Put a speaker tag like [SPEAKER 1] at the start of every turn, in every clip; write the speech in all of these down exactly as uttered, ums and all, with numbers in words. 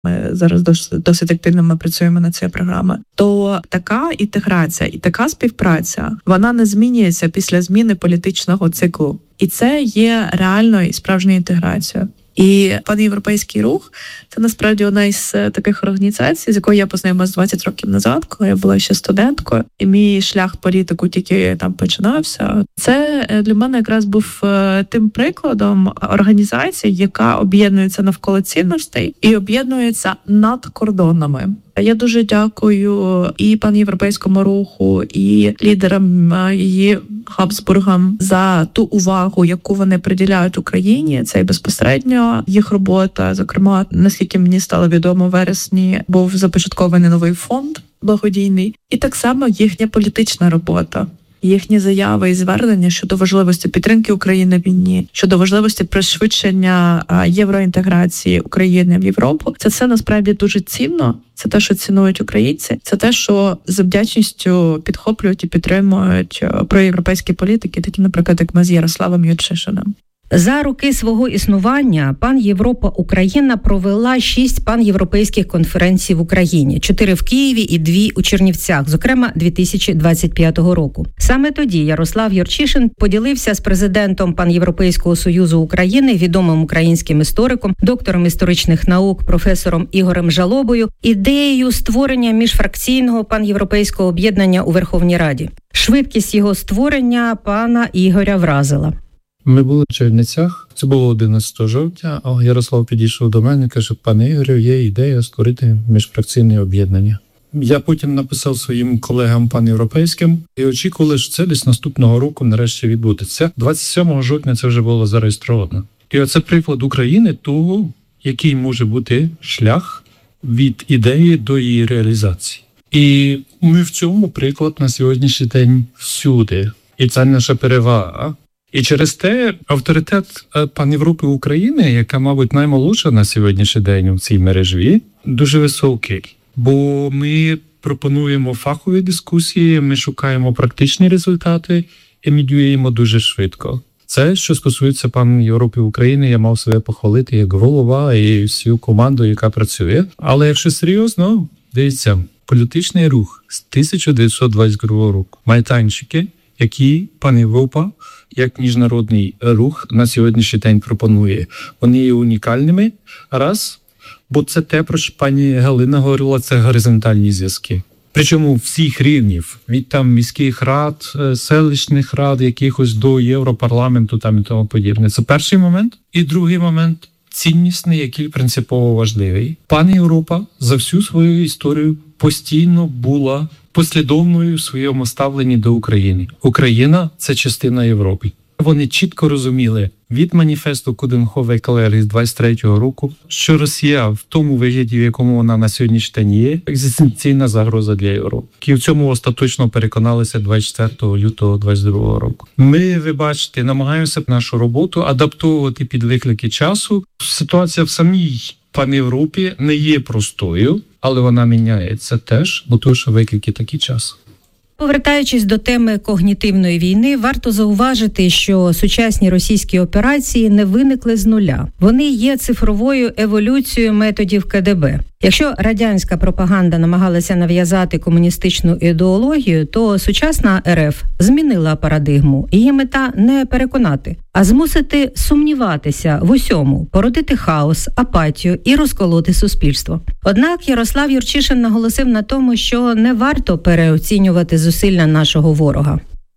[SPEAKER 1] Ми зараз досить, досить активно ми працюємо над цією програмою. То така інтеграція і така співпраця, вона не змінюється після зміни політичного циклу. І це є реальною і справжньою інтеграцією. І панєвропейський рух – це насправді одна із таких організацій, з якою я познайомилася двадцять років назад, коли я була ще студенткою, і мій шлях політику тільки там починався. Це для мене якраз був тим прикладом організації, яка об'єднується навколо цінностей і об'єднується над кордонами. Я дуже дякую і панєвропейському руху, і лідерам її Габсбургам за ту увагу, яку вони приділяють Україні. Це і безпосередньо їх робота. Зокрема, наскільки мені стало відомо, в вересні був започаткований новий фонд благодійний. І так само їхня політична робота. Їхні заяви і звернення щодо важливості підтримки України в війні, щодо важливості пришвидшення євроінтеграції України в Європу. Це все насправді дуже цінно. Це те, що цінують українці. Це те, що з вдячністю підхоплюють і підтримують проєвропейські політики, такі, наприклад, як ми з Ярославом Юрчишиним.
[SPEAKER 2] За роки свого існування Пан Європа Україна провела шість панєвропейських конференцій в Україні, чотири в Києві і дві у Чернівцях, зокрема дві тисячі двадцять п'ятого року. Саме тоді Ярослав Юрчишин поділився з президентом Панєвропейського союзу України, відомим українським істориком, доктором історичних наук, професором Ігорем Жалобою, ідеєю створення міжфракційного панєвропейського об'єднання у Верховній Раді. Швидкість його створення пана Ігоря вразила.
[SPEAKER 3] Ми були в Чернівцях, це було одинадцятого жовтня, а Ярослав підійшов до мене і каже: пане Ігорю, є ідея створити міжфракційне об'єднання. Я потім написав своїм колегам панєвропейським і очікували, що це десь наступного року нарешті відбудеться. двадцять сьомого жовтня це вже було зареєстровано. І оце приклад України того, який може бути шлях від ідеї до її реалізації. І ми в цьому приклад на сьогоднішній день всюди. І це наша перевага. І через те авторитет панєвропи України, яка, мабуть, наймолодша на сьогоднішній день у цій мережі, дуже високий. Бо ми пропонуємо фахові дискусії, ми шукаємо практичні результати і ми діємо дуже швидко. Це, що стосується панєвропи України, я мав себе похвалити як голова і всю команду, яка працює. Але якщо серйозно, дивіться, політичний рух з тисяча дев'ятсот двадцять другого року, майданчики, які панєвропа як міжнародний рух на сьогоднішній день пропонує. Вони є унікальними, раз, бо це те, про що пані Галина говорила, це горизонтальні зв'язки. Причому всіх рівнів, від там міських рад, селищних рад, якихось до Європарламенту там і тому подібне. Це перший момент. І другий момент – ціннісний, який принципово важливий. Панєвропа за всю свою історію постійно була послідовною в своєму ставленні до України. Україна – це частина Європи. Вони чітко розуміли від маніфесту Куденховер-Калери з двадцять третього року, що Росія в тому вигляді, в якому вона на сьогоднішній день є, екзистенційна загроза для Європи. І в цьому остаточно переконалися двадцять четвертого лютого двадцять другого року. Ми, ви бачите, намагаємося нашу роботу адаптовувати під виклики часу. Ситуація в самій панєвропі не є простою, але вона міняється теж, бо тому що виклики такі час.
[SPEAKER 2] Повертаючись до теми когнітивної війни, варто зауважити, що сучасні російські операції не виникли з нуля. Вони є цифровою еволюцією методів ка де бе. Якщо радянська пропаганда намагалася нав'язати комуністичну ідеологію, то сучасна ер еф змінила парадигму. Її мета не переконати, а змусити сумніватися в усьому, породити хаос, апатію і розколоти суспільство. Однак Ярослав Юрчишин наголосив на тому, що не варто переоцінювати зусилля нашого ворога.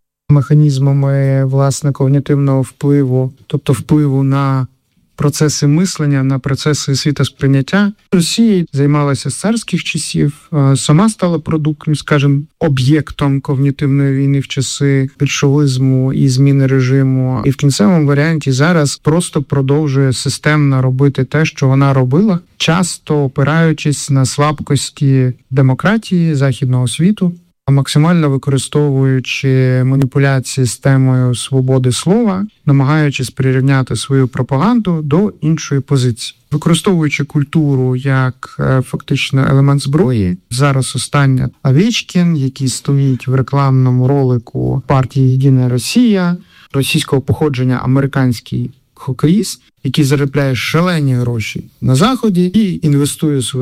[SPEAKER 4] Механізмами, власне, когнітивного впливу, тобто впливу на процеси мислення, на процеси світосприйняття. Росія займалася з царських часів, сама стала продуктом, скажімо, об'єктом когнітивної війни в часи більшовизму і зміни режиму. І в кінцевому варіанті зараз просто продовжує системно робити те, що вона робила, часто опираючись на слабкості демократії західного світу, максимально використовуючи маніпуляції з темою свободи слова, намагаючись прирівняти свою пропаганду до іншої позиції. Використовуючи культуру як фактично елемент зброї, зараз остання Овечкін, який стоїть в рекламному ролику партії «Єдина Росія», російського походження американський хокеїст, який заробляє шалені гроші на Заході і інвестує свою